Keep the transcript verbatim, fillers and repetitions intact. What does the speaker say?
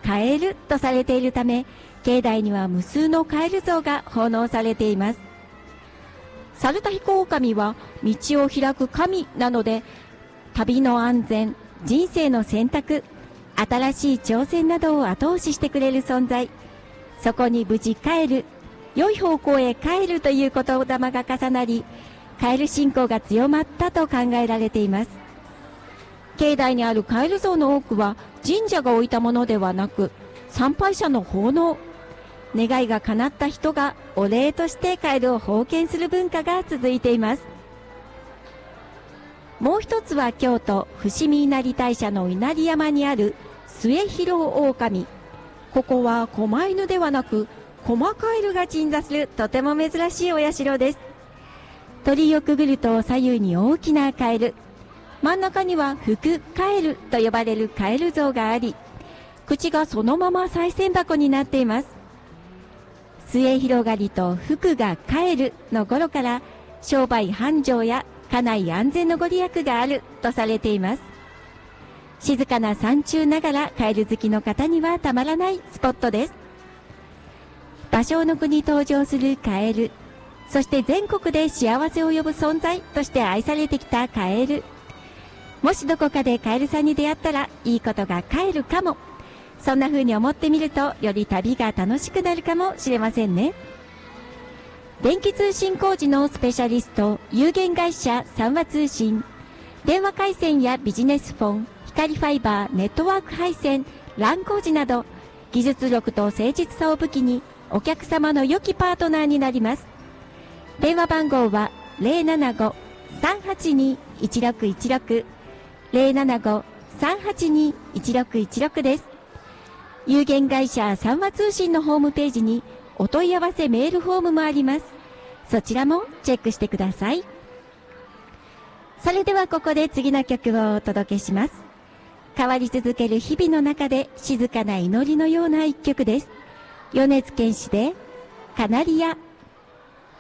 カエルとされているため、境内には無数のカエル像が奉納されています。猿田彦狼は道を開く神なので、旅の安全、人生の選択、新しい挑戦などを後押ししてくれる存在。そこに無事帰る、良い方向へ帰るという言霊が重なり、カエル信仰が強まったと考えられています。境内にあるカエル像の多くは神社が置いたものではなく、参拝者の奉納。願いが叶った人がお礼としてカエルを奉献する文化が続いています。もう一つは京都伏見稲荷大社の稲荷山にある末広狼。ここは狛犬ではなく狛カエルが鎮座するとても珍しいお社です。鳥居をくぐると左右に大きなカエル、真ん中には福カエルと呼ばれるカエル像があり、口がそのまま賽銭箱になっています。末広がりと福がカエルの頃から商売繁盛や家内安全のご利益があるとされています。静かな山中ながらカエル好きの方にはたまらないスポットです。芭蕉の句に登場するカエル、そして全国で幸せを呼ぶ存在として愛されてきたカエル。もしどこかでカエルさんに出会ったらいいことが帰るかも。そんな風に思ってみるとより旅が楽しくなるかもしれませんね。電気通信工事のスペシャリスト有限会社三和通信、電話回線やビジネスフォン、光ファイバー、ネットワーク配線、ラン工事など技術力と誠実さを武器にお客様の良きパートナーになります。電話番号は ゼロななご さんはちに いちろくいちろく ゼロななご さんはちに いちろくいちろく です。有限会社三和通信のホームページにお問い合わせメールフォームもあります。そちらもチェックしてください。それではここで次の曲をお届けします。変わり続ける日々の中で静かな祈りのような一曲です。米津玄師でカナリア。